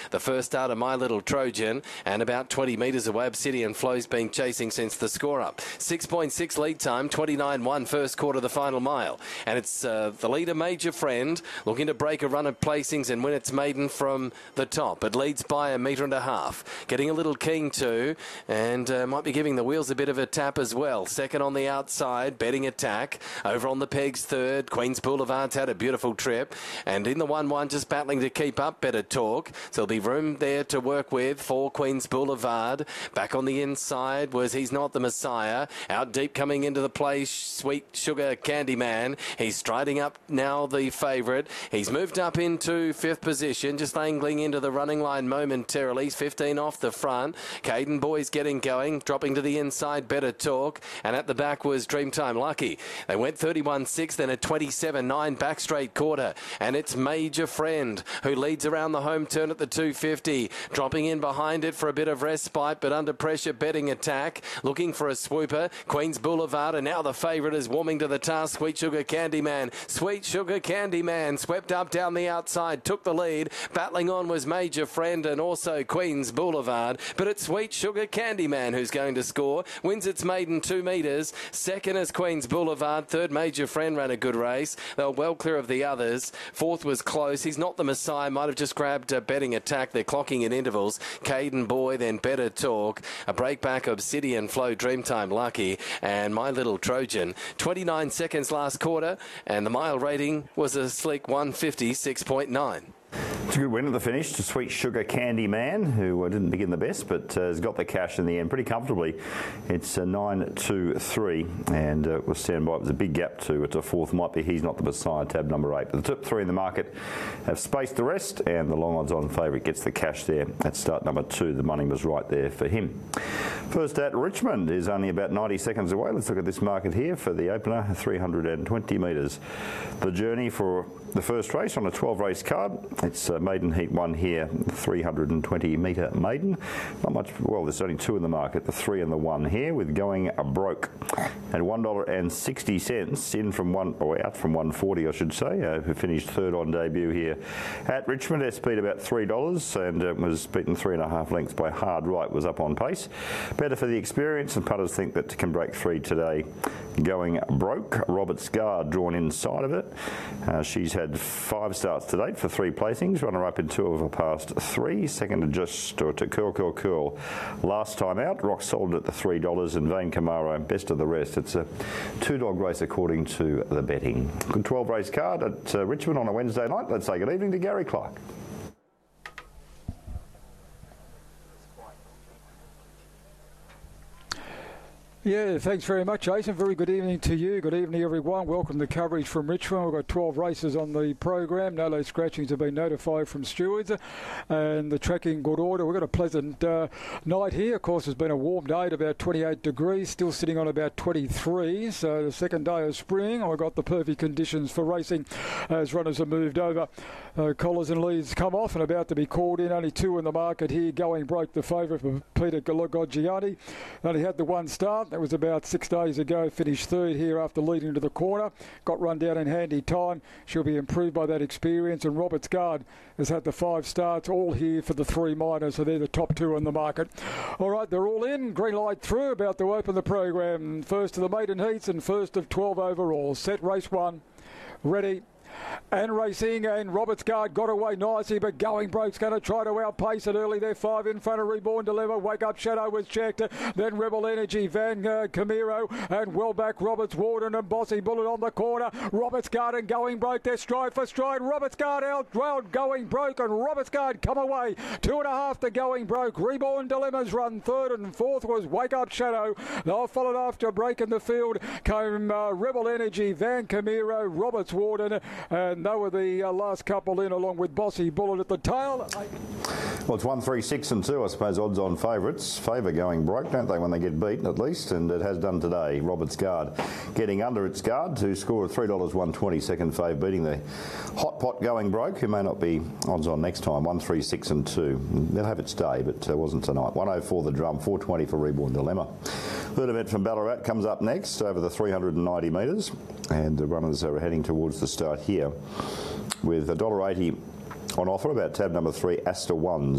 The first start of My Little Trojan, and about 20 metres away, Obsidian Flow's been chasing since the score up. 6.6 lead time, 29.1 first quarter of the final mile. And it's the leader, Major Friend, looking to break a run of placings and win its maiden from the top. It leads by 1.5 metres. Getting a little keen too, and might be giving the wheels a bit of a tap as well. Second on the outside, Betting Attack. Over on the pegs, third. Queen's Boulevard's had a beautiful trip. And in the 1-1, just battling to keep up, Better Talk. So there'll be room there to work with for Queen's Boulevard. Back on the inside was He's Not the Messiah. Out deep coming into the play, Sweet Sugar Candyman. He's striding up now, the favourite. He's moved up into 5th position, just angling into the running line momentarily. He's 15 off the front. Caden Boy's getting going, dropping to the inside, Better Talk. And at the back was Dreamtime Lucky. They went 31.6, then a 27.9 back straight quarter. And it's Major Friend who leads around the home turn at the 250. Dropping in behind it for a bit of respite, but under pressure, Betting Attack. Looking for a swooper. Queen's Boulevard, and now the favourite is warming to the task. Sweet Sugar Candyman. Sweet Sugar Candyman swept up down the outside, took the lead. Battling on was Major Friend and also Queen's Boulevard. But it's Sweet Sugar Candyman who's going to score. Wins its maiden 2 metres. Second is Queen's Boulevard. Third, Major Friend ran a good race. They were well clear of the others. Fourth was close. He's Not the Messiah. Might have just grabbed Betting Attack. They're clocking at intervals. Caden Boy, then Better Talk. A breakback, Obsidian Flow, Dreamtime Lucky, and My Little Trojan. 29 seconds last quarter, and the mile rating was a sleek 156.9. It's a good win at the finish to Sweet Sugar Candyman, who didn't begin the best, but has got the cash in the end pretty comfortably. It's 9-2-3, and we'll stand by. It was a big gap to fourth. Might be He's Not the Messiah, tab number 8. But the top 3 in the market have spaced the rest, and the long odds-on favourite gets the cash there at start number 2. The money was right there for him. First at Richmond is only about 90 seconds away. Let's look at this market here for the opener, 320 metres. The journey for the first race on a 12-race card. It's maiden heat 1 here, 320 metre maiden. Not much, well, there's only 2 in the market, the 3 and the 1 here, with Going Broke at $1.60 in from out from 140, I should say. Who finished third on debut here at Richmond. It's beat about $3 and was beaten 3.5 lengths by Hard Right, was up on pace. Better for the experience, and putters think that can break 3 today. Going Broke, Robert's Guard drawn inside of it. She's had 5 starts to date for 3 placings, runner-up in 2 of her past 3. Second to Curl. Last time out, Rock Solid at the $3, and Vane Camaro best of the rest. It's a 2-dog race according to the betting. Good 12-race card at Richmond on a Wednesday night. Let's say good evening to Gary Clark. Yeah, thanks very much, Jason. Very good evening to you. Good evening, everyone. Welcome to coverage from Richmond. We've got 12 races on the program. No low scratchings have been notified from stewards, and the track in good order. We've got a pleasant night here. Of course, it's been a warm day at about 28 degrees, still sitting on about 23. So the second day of spring, we've got the perfect conditions for racing as runners have moved over. Collars and leads come off and about to be called in. Only 2 in the market here. Going Broke, the favourite for Peter Gaggiani. Only had the 1 start. That was about 6 days ago. Finished third here after leading to the corner. Got run down in handy time. She'll be improved by that experience. And Robert's Guard has had the 5 starts, all here for the 3 minors. So they're the top 2 in the market. All right, they're all in. Green light through. About to open the program. First of the maiden heats and first of 12 overall. Set race 1. Ready. And racing, and Robert's Guard got away nicely, but Going Broke's going to try to outpace it early. They're 5 in front of Reborn Deliver. Wake Up Shadow was checked. Then Rebel Energy, Van Camiro, and well back Roberts Warden and Bossy Bullet on the corner. Robert's Guard and Going Broke, they're stride for stride. Robert's Guard out, Going Broke, and Robert's Guard come away. 2.5 to Going Broke. Reborn Dilemma's run third, and fourth was Wake Up Shadow. They'll followed after a break in the field. Came Rebel Energy, Van Camiro, Roberts Warden, and they were the last couple in, along with Bossy Bullet at the tail. Well, it's 1, 3, 6 and 2, I suppose, odds-on favourites. Favour Going Broke, don't they, when they get beaten at least, and it has done today. Robert's Guard getting under its guard to score of $3.120, second fave, beating the hot pot Going Broke, who may not be odds-on next time. 1, 3, 6 and 2. They'll have its day, but wasn't tonight. 104 the drum, 420 for Reborn Dilemma. Third event from Ballarat comes up next, over the 390 metres, and the runners are heading towards the start here with $1.80 on offer, about tab number 3, Astor Ones.